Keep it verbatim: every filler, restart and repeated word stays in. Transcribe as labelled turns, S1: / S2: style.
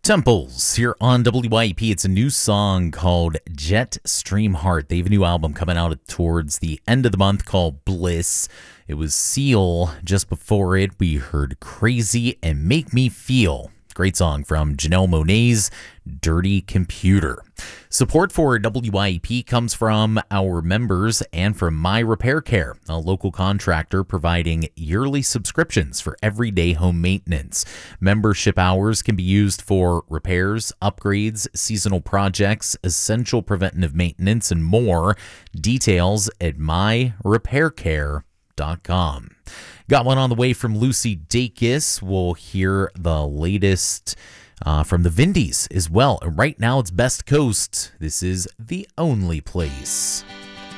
S1: Temples here on W Y E P. It's a new song called Jetstream Heart. They have a new album coming out towards the end of the month called Bliss. It was Seal. Just before it, we heard Crazy and Make Me Feel. Great song from Janelle Monáe's Dirty Computer. Support for W Y E P comes from our members and from My Repair Care, a local contractor providing yearly subscriptions for everyday home maintenance. Membership hours can be used for repairs, upgrades, seasonal projects, essential preventative maintenance, and more. Details at my repair care dot com. Got one on the way from Lucy Dacus. We'll hear the latest uh, from the Vindies as well. Right now it's Best Coast. This is The Only Place.